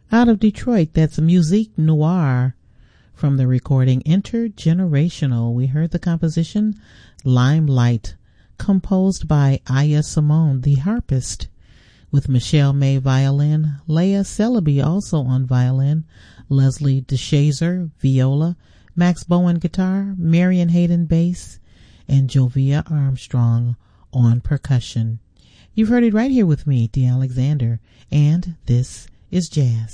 Out of Detroit, that's Musique Noire from the recording Intergenerational. We heard the composition Limelight, composed by Aya Simone, the harpist, with Michelle May violin, Leah Celebi also on violin, Leslie DeShazer viola, Max Bowen guitar, Marion Hayden bass, and Jovia Armstrong on percussion. You've heard it right here with me, Dee Alexander, and this is Jazz.